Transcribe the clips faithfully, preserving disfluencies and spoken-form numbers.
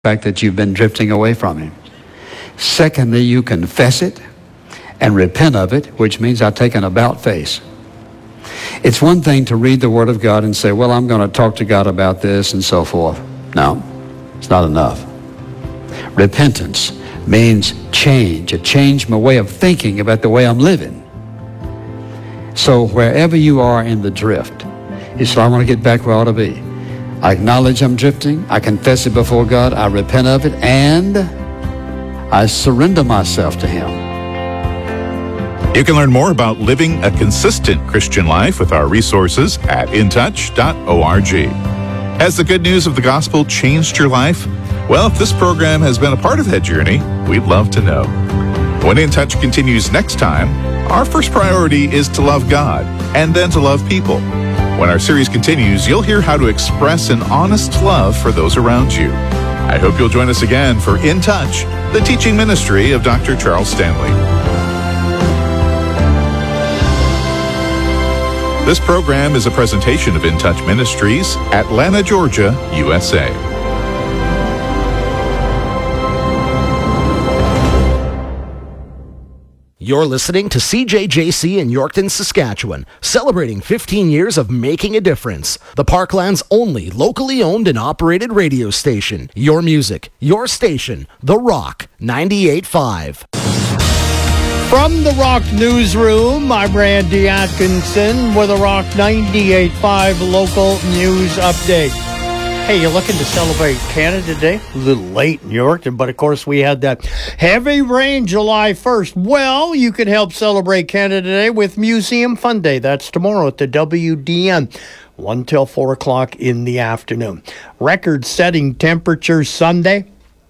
fact that you've been drifting away from Him. Secondly, you confess it and repent of it, which means I take an about face. It's one thing to read the Word of God and say, well, I'm going to talk to God about this and so forth. No, it's not enough. Repentance means change, a change my way of thinking about the way I'm living. So wherever you are in the drift, you say, I want to get back where I ought to be. I acknowledge I'm drifting. I confess it before God. I repent of it. And I surrender myself to Him. You can learn more about living a consistent Christian life with our resources at in touch dot org. Has the good news of the gospel changed your life? Well, if this program has been a part of that journey, we'd love to know. When In Touch continues next time, our first priority is to love God and then to love people. When our series continues, you'll hear how to express an honest love for those around you. I hope you'll join us again for In Touch, the teaching ministry of Doctor Charles Stanley. This program is a presentation of In Touch Ministries, Atlanta, Georgia, U S A. You're listening to C J J C in Yorkton, Saskatchewan, celebrating fifteen years of making a difference. The Parkland's only locally owned and operated radio station. Your music, your station, The Rock ninety-eight point five. From the Rock Newsroom, I'm Randy Atkinson with a Rock ninety-eight point five local news update. Hey, you're looking to celebrate Canada Day? A little late in Yorkton, but of course we had that heavy rain July first. Well, you can help celebrate Canada Day with Museum Fun Day. That's tomorrow at the W D N, one till four o'clock in the afternoon. Record-setting temperatures Sunday.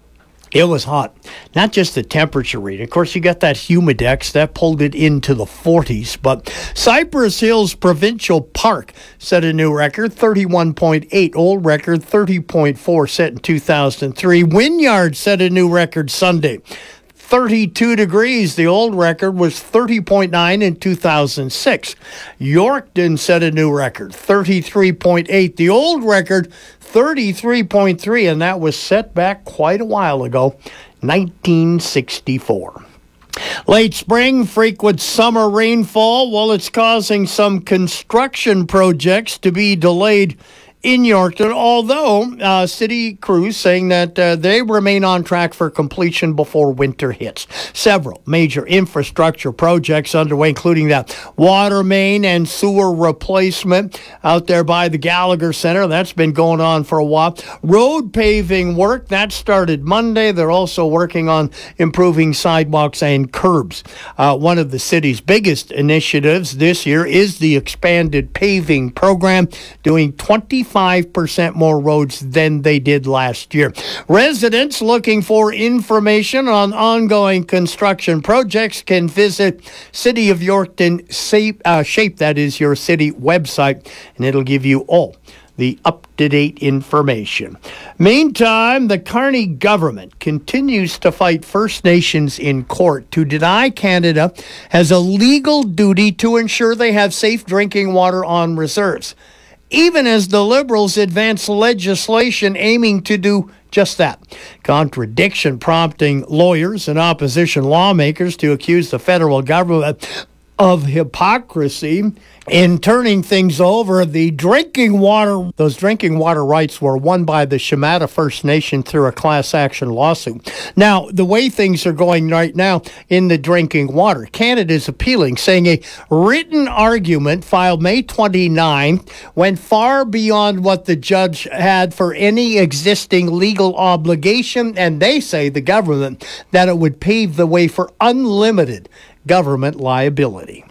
It was hot. Not just the temperature reading. Of course, you got that humidex. That pulled it into the forties. But Cypress Hills Provincial Park set a new record, thirty-one point eight. Old record, thirty point four, set in two thousand three. Wynyard set a new record Sunday, thirty-two degrees. The old record was thirty point nine in two thousand six. Yorkton set a new record, thirty-three point eight. The old record, thirty-three point three, and that was set back quite a while ago, nineteen sixty-four. Late spring, frequent summer rainfall, well, it's causing some construction projects to be delayed in Yorkton, although uh, city crews saying that uh, they remain on track for completion before winter hits. Several major infrastructure projects underway, including that water main and sewer replacement out there by the Gallagher Center. That's been going on for a while. Road paving work, that started Monday. They're also working on improving sidewalks and curbs. Uh, one of the city's biggest initiatives this year is the expanded paving program, doing twenty-five percent more roads than they did last year. Residents looking for information on ongoing construction projects can visit City of Yorkton Shape, uh, Shape, that is your city website, and it'll give you all the up-to-date information. Meantime, the Carney government continues to fight First Nations in court to deny Canada has a legal duty to ensure they have safe drinking water on reserves, even as the Liberals advance legislation aiming to do just that. Contradiction prompting lawyers and opposition lawmakers to accuse the federal government of hypocrisy in turning things over. The drinking water, those drinking water rights were won by the Shemata First Nation through a class action lawsuit. Now, the way things are going right now in the drinking water, Canada is appealing, saying a written argument filed May twenty-ninth went far beyond what the judge had for any existing legal obligation, and they say, the government, that it would pave the way for unlimited government liability.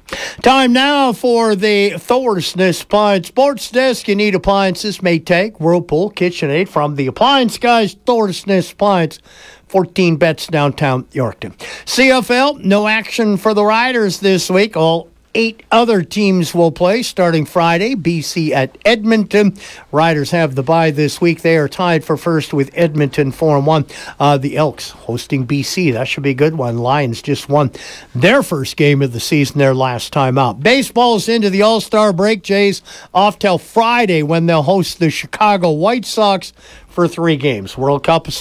Time now for the Thorsness Appliance Sports Desk. You need appliances, Maytag, Whirlpool, KitchenAid from the Appliance Guys, Thorsness Appliance, fourteen bets downtown Yorkton. C F L, no action for the Riders this week. All eight other teams will play starting Friday. B C at Edmonton. Riders have the bye this week. They are tied for first with Edmonton four and one. Uh, the Elks hosting B C. That should be a good one. Lions just won their first game of the season their last time out. Baseball's into the All-Star break. Jays off till Friday when they'll host the Chicago White Sox for three games. World Cup